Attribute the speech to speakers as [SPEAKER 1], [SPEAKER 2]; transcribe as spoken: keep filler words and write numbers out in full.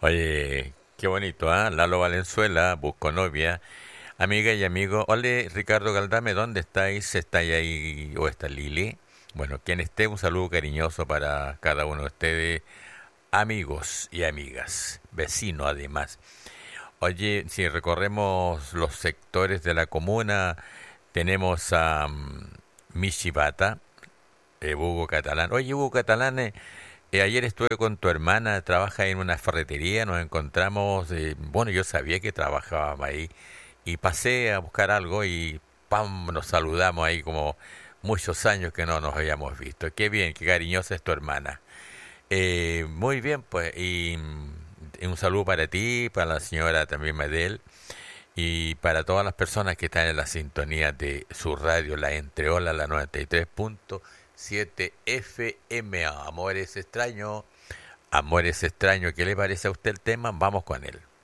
[SPEAKER 1] Oye, qué bonito, ¿ah? Lalo Valenzuela, busco novia. Amiga y amigo, ole Ricardo Galdame, ¿dónde estáis? ¿Estáis ahí o está Lili? Bueno, quien esté, un saludo cariñoso para cada uno de ustedes, amigos y amigas, vecino además. Oye, si recorremos los sectores de la comuna, tenemos a mm, Michibata, eh, Hugo Catalán. Oye, Hugo Catalán, eh, eh, ayer estuve con tu hermana, trabaja en una ferretería, nos encontramos, eh, bueno, yo sabía que trabajaba ahí y pasé a buscar algo y ¡pam! Nos saludamos ahí como muchos años que no nos habíamos visto. Qué bien, qué cariñosa es tu hermana. Eh, muy bien, pues, y, y un saludo para ti, para la señora también Medel y para todas las personas que están en la sintonía de su radio, la Entreola, la noventa y tres punto siete F M A. Amores extraños, amores extraños, ¿qué le parece a usted el tema? Vamos con él.